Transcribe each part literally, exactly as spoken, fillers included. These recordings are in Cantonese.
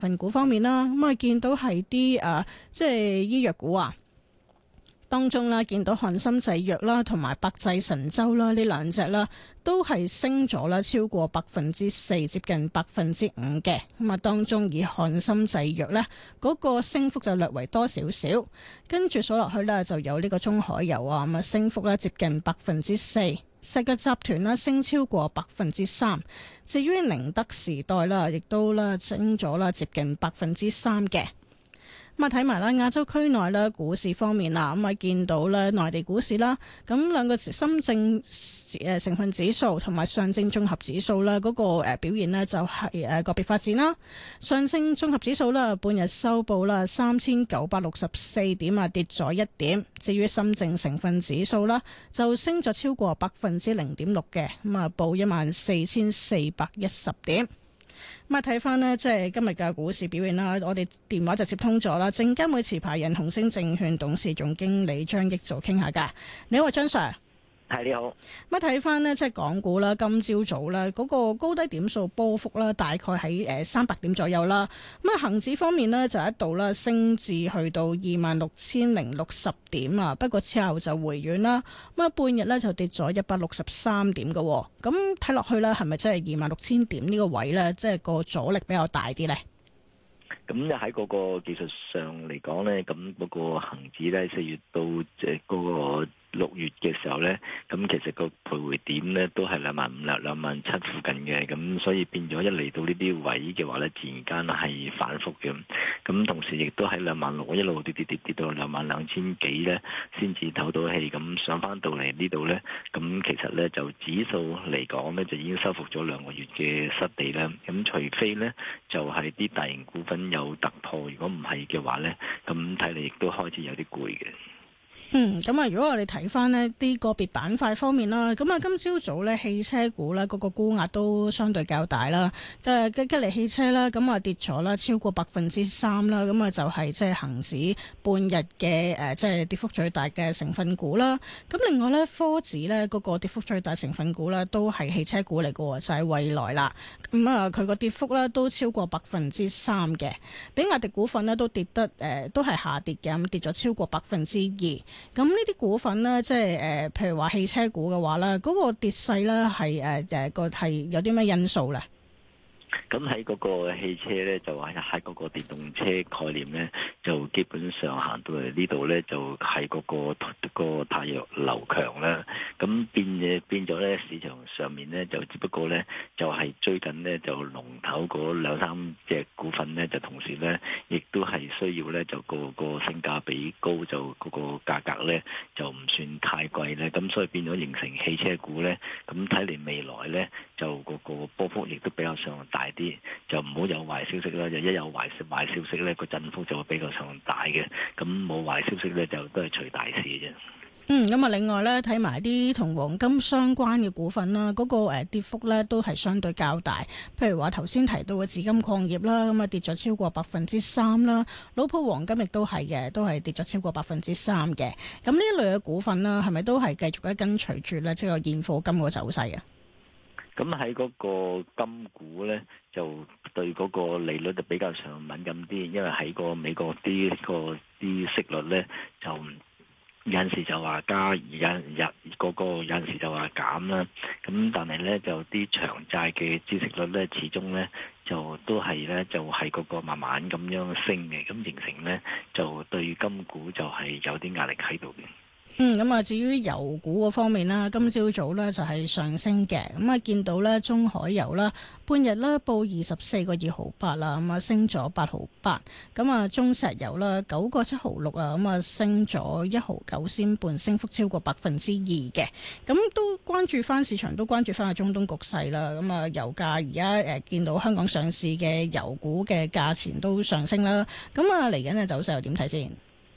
份股方面啦，咁啊見到係啲誒即係醫藥股啊。當中啦，見到漢森製藥啦，同埋百濟神州啦，呢兩隻啦，都係升咗啦，超過百分之四，接近百分之五嘅。咁啊，當中以漢森製藥呢嗰個升幅就略為多少少。跟住數落去呢，就有呢個中海油啊，咁啊升幅咧接近百分之四。石藥集團啦升超過百分之三。至於寧德時代啦，亦都啦升咗啦，接近百分之三嘅。咁啊，睇埋啦，亞洲區內咧股市方面啦，咁啊見到咧內地股市啦，咁兩個深證誒成分指數同埋上證綜合指數啦，嗰個誒表現咧就係誒個別發展啦。上證綜合指數啦，半日收報啦三千九百六十四點啊，跌咗一點。至於深證成分指數啦，就升咗超過百分之零點六嘅，咁啊報一萬四千四百一十點。咁啊，睇翻呢，即係今日嘅股市表現啦。我哋電話就接通咗啦，證監會持牌人紅星證券董事總經理張益祖傾下㗎。你好，張 Sir。 係你好。 咁啊，睇翻呢，即係港股啦，今朝早啦，嗰個高低點數波幅啦，大概喺誒三百點左右啦。咁啊，恒指方面呢，就一度啦升至去到二萬六千零六十點啊，不過之後就回軟啦。咁啊，半日呢，就跌咗一百六十三點嘅。咁睇落去呢，係咪真係二萬六千點呢個位呢？即係個阻力比較大啲呢？ 咁喺嗰個技術上嚟講呢，咁嗰個恒指呢，四月到即係嗰個六月嘅時候呢，咁其實個徘徊點呢都係兩萬五啦、兩萬七附近嘅，咁所以變咗一嚟到呢啲位嘅話呢，自然間係反覆嘅。咁同時亦都喺兩萬六一路跌跌跌跌到兩萬兩千幾呢，先至唞到氣，咁上翻到嚟呢度呢，咁其實呢就指數嚟講呢，就已經收復咗兩個月嘅失地啦。咁除非呢，就係、是、啲大型股份有突破，如果唔係嘅話呢，咁睇嚟亦都開始有啲攰嘅。 嗯，咁啊，如果我哋睇翻呢啲個別板塊方面啦，咁啊，今朝早呢汽車股呢嗰個沽壓都相對較大啦。誒，吉吉利汽車啦，咁啊跌咗啦，超過百分之三啦，咁啊就係即係恒指半日嘅誒，即係跌幅最大嘅成分股啦。咁另外呢，科指呢嗰個跌幅最大成分股呢，都係汽車股嚟嘅，就係蔚來啦。咁啊，佢個跌幅呢都超過百分之三嘅。比亞迪股份呢都跌得誒，都係下跌嘅，咁跌咗超過百分之二。咁呢啲股份呢，即係誒，譬如話汽車股嘅話咧，嗰、那個跌勢咧係誒誒個係有啲咩因素咧？ 咁喺嗰個汽車咧，就話喺嗰個電動車概念咧，就基本上行到嚟呢度咧，就係、是、嗰、那個、那個太陽流強啦。咁變嘅變咗咧，市場上面咧就只不過咧，就係、是、追緊咧就龍頭嗰兩三隻股份咧，就同時咧，亦都係需要咧就個個性價比高，就嗰個價格咧就唔算太貴咧。咁所以變咗形成汽車股咧，咁睇嚟未來咧就嗰個波幅亦都比較上大啲，就唔好有壞消息啦。就一有壞壞消息咧，個振幅就會比較上大嘅。咁冇壞消息咧，就都係隨大市嘅啫。 嗯，咁啊，另外咧睇埋啲同黃金相關嘅股份啦，嗰、那個誒跌幅咧都係相對較大。譬如話頭先提到嘅紫金礦業啦，咁啊跌咗超過百分之三啦。老普黃金亦都係嘅，都係跌咗超過百分之三嘅。咁呢一類嘅股份啦，係咪都係繼續咧跟隨住咧即係個現貨金個走勢啊？ 咁喺嗰個金股咧，就對嗰個利率就比較上敏感啲，因為喺個美國啲個啲息率咧，就有陣時就話加，而家日嗰個有陣時就話減啦。咁但係咧就啲長債嘅孳息率咧，始終咧就都係咧就係、是、嗰個慢慢咁樣升嘅，咁形成咧就對金股就係有啲壓力喺度嘅。 嗯，咁啊，至於油股嗰方面啦，今朝早呢就係上升嘅，咁啊見到呢中海油啦，半日呢報二十四個二毫八啦，咁啊升咗八毫八，咁啊中石油啦九個七毫六啊，咁啊升咗一毫九仙半，升幅超過百分之二嘅，咁都關注翻市場，都關注翻個中東局勢啦，咁啊油價而家誒見到香港上市嘅油股嘅價錢都上升啦，咁啊嚟緊嘅走勢又點睇先？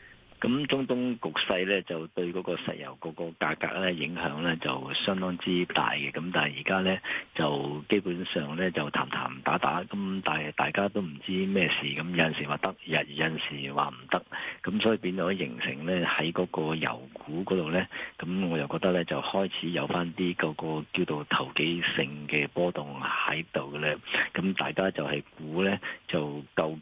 咁中東局勢咧就對嗰個石油嗰個價格咧影響咧就相當之大嘅。咁但係而家咧就基本上咧就談談打打，咁但係大家都唔知咩事，咁有陣時話得，有有陣時話唔得，咁所以變咗形成咧喺嗰個油股嗰度咧，咁我又覺得咧就開始有翻啲嗰個叫做投機性嘅波動喺度嘅咧。咁大家就係估咧就究